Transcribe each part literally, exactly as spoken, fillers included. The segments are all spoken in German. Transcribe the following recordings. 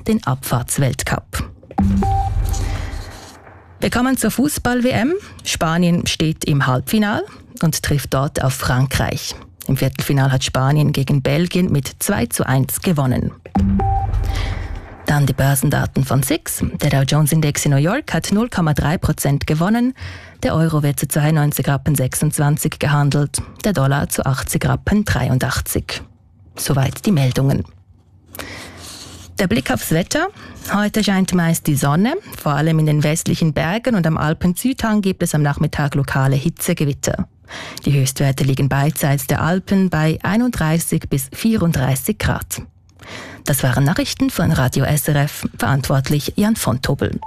den Abfahrtsweltcup. Wir kommen zur Fußball-W M. Spanien steht im Halbfinale und trifft dort auf Frankreich. Im Viertelfinal hat Spanien gegen Belgien mit zwei zu eins gewonnen. Dann die Börsendaten von S I X. Der Dow Jones Index in New York hat null Komma drei Prozent gewonnen. Der Euro wird zu zweiundneunzig Rappen sechsundzwanzig gehandelt. Der Dollar zu achtzig Rappen dreiundachtzig. Soweit die Meldungen. Der Blick aufs Wetter. Heute scheint meist die Sonne. Vor allem in den westlichen Bergen und am Alpen-Südhang gibt es am Nachmittag lokale Hitzegewitter. Die Höchstwerte liegen beidseits der Alpen bei einunddreißig bis vierunddreißig Grad. Das waren Nachrichten von Radio S R F, verantwortlich Jan von Tobel.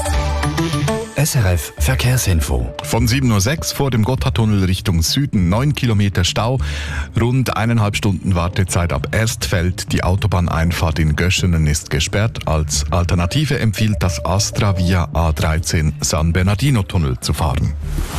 S R F Verkehrsinfo. Von sieben Uhr sechs vor dem Gotthardtunnel Richtung Süden neun Kilometer Stau, rund eineinhalb Stunden Wartezeit ab Erstfeld. Die Autobahneinfahrt in Göschenen ist gesperrt. Als Alternative empfiehlt das Astra via A dreizehn San Bernardino Tunnel zu fahren.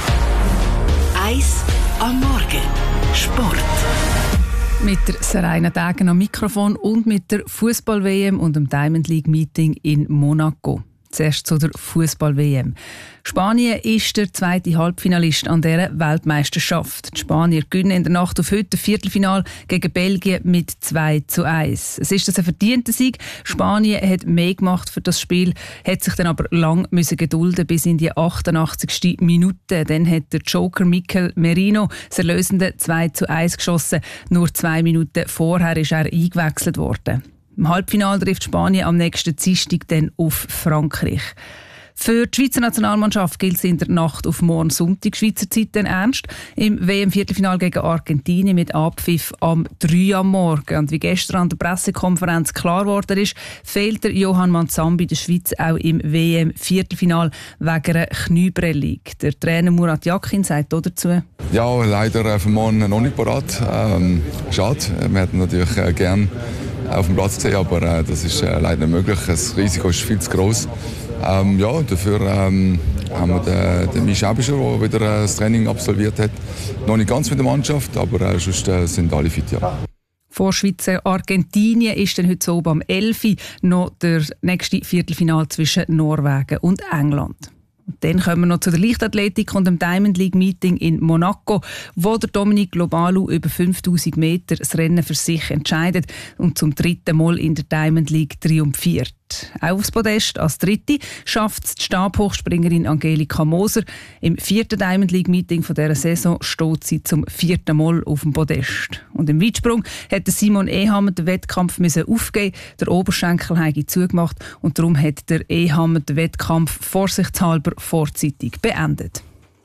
Eis am Morgen. Sport. Mit der Seraina Dagen am Mikrofon und mit der Fußball-W M und dem Diamond League Meeting in Monaco. Zuerst zu der Fußball-W M. Spanien ist der zweite Halbfinalist an dieser Weltmeisterschaft. Die Spanier gewinnen in der Nacht auf heute Viertelfinal gegen Belgien mit zwei zu eins. Es ist ein verdienter Sieg. Spanien hat mehr gemacht für das Spiel, hat sich dann aber lang müssen gedulden bis in die achtundachtzigste Minute. Dann hat der Joker Mikel Merino das erlösende zwei zu eins geschossen. Nur zwei Minuten vorher ist er eingewechselt worden. Im Halbfinale trifft Spanien am nächsten Dienstag dann auf Frankreich. Für die Schweizer Nationalmannschaft gilt es in der Nacht auf morgen Sonntag Schweizer Zeit dann ernst. Im W M-Viertelfinal gegen Argentinien mit Abpfiff am drei am Morgen. Und wie gestern an der Pressekonferenz klar geworden ist, fehlt der Johann Manzambi der Schweiz auch im W M-Viertelfinal wegen einer Knieprellung. Der Trainer Murat Yakin sagt auch dazu: Ja, leider für morgen noch nicht parat. Ähm, schade, wir hätten natürlich äh, gern auf dem Platz gesehen, aber äh, das ist äh, leider nicht möglich. Das Risiko ist viel zu groß. Ähm, ja, dafür ähm, haben wir den, den Misch Ebischer, der wieder äh, das Training absolviert hat. Noch nicht ganz mit der Mannschaft, aber äh, sonst äh, sind alle fit. Ja. Vor Schweizer Argentinien ist dann heute oben am elf Uhr noch der nächste Viertelfinal zwischen Norwegen und England. Und dann kommen wir noch zu der Leichtathletik und dem Diamond League Meeting in Monaco, wo der Dominic Lobalu über fünftausend Meter das Rennen für sich entscheidet und zum dritten Mal in der Diamond League triumphiert. Auch aufs Podest als Dritte schafft es die Stabhochspringerin Angelika Moser. Im vierten Diamond League Meeting von dieser Saison steht sie zum vierten Mal auf dem Podest. Und im Weitsprung hat Simon Ehammer den Wettkampf müssen aufgeben. Der Oberschenkel habe zugemacht und darum hat der Ehammer den Wettkampf vorsichtshalber vorzeitig beendet.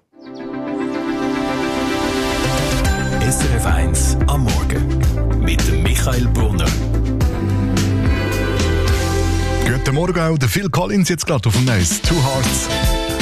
S R F eins am Morgen mit dem Michael Brunner. Guten Morgen auch, der Phil Collins jetzt gerade auf dem Neues. Two Hearts.